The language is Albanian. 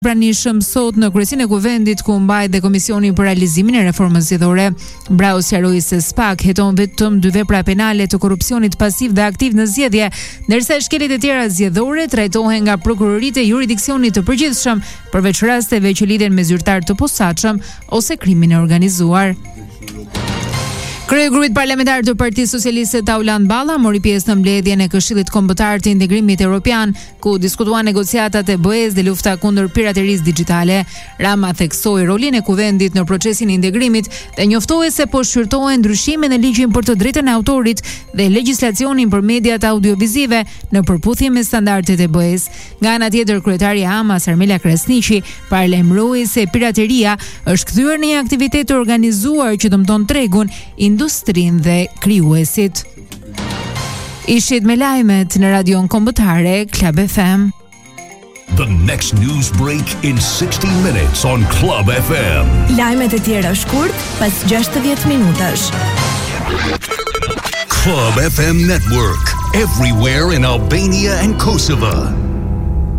Pranishëm sot në kryesinë e kuvendit ku mbajt dhe Komisioni për realizimin e reformës zgjedhore. Brau sqaroi se SPAK heton vetëm 2 vepra penale të korrupsionit pasiv dhe aktiv në zgjedhje, ndërsa shkeljet e tjera zgjedhore trajtohen nga prokuroritë e jurisdiksionit të përgjithshëm, përveç rasteve që lidhen me zyrtar të posaçëm ose krimin e organizuar. Kryegrupit parlamentar të Partisë Socialiste Tauland Balla mori pjesë në mbledhjen e Këshillit Kombëtar të Integrimit Evropian, ku diskutuan negociatat e BE-s dhe lufta kundër piraterisë digjitale. Rama theksoi rolin e kuvendit në procesin e integrimit dhe njoftoi se po shqyrtohen ndryshime në ligjin për të drejtën e autorit dhe legjislacionin për mediat audiovizive në përputhje me standardet e BE-s. Nga ana tjetër, kryetari e AMAS Armela Krasniqi paralajmëroi se pirateria është kthyer në një aktivitet të organizuar që dëmton tregun, industrinë dhe krijuesit. Ishit me lajmet në Radion Kombëtare Club FM. The next news break in 60 minutes on Club FM. Lajmet e tjera shkurt pas 60 minutash. Club FM Network, everywhere in Albania and Kosovo.